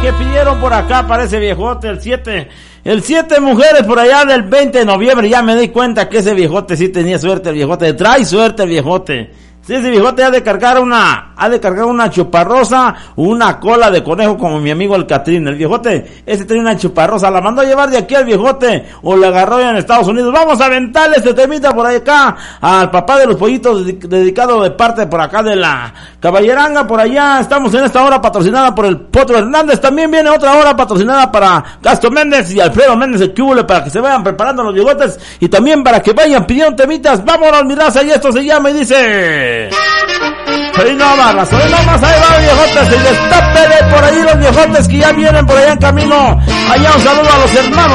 que pidieron por acá para ese viejote, el 7 mujeres por allá del 20 de noviembre, ya me di cuenta que ese viejote sí tenía suerte, el viejote, trae suerte el viejote. Sí, ese viejote ha de cargar una chuparrosa, una cola de conejo como mi amigo el Catrín. El viejote, ese tiene una chuparrosa, la mandó a llevar de aquí al viejote, o la agarró ya en Estados Unidos. Vamos a aventarle este temita por acá, al papá de los pollitos, dedicado de parte por acá de la Caballeranga, por allá. Estamos en esta hora patrocinada por el Potro Hernández. También viene otra hora patrocinada para Castro Méndez y Alfredo Méndez, el cúbule, para que se vayan preparando los viejotes, y también para que vayan pidiendo temitas. Vámonos, mi raza, y esto se llama y dice... Soy Nomás, ahí va viejotes, y destápele por ahí los viejotes que ya vienen por allá en camino. Allá un saludo a los hermanos